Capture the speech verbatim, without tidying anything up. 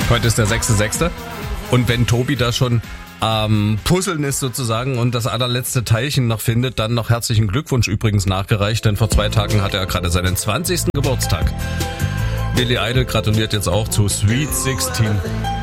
Heute ist der sechste sechste Und wenn Tobi da schon am ähm, Puzzeln ist sozusagen und das allerletzte Teilchen noch findet, dann noch herzlichen Glückwunsch übrigens nachgereicht, denn vor zwei Tagen hatte er gerade seinen zwanzigsten Geburtstag. Billy Idol gratuliert jetzt auch zu Sweet sechzehn.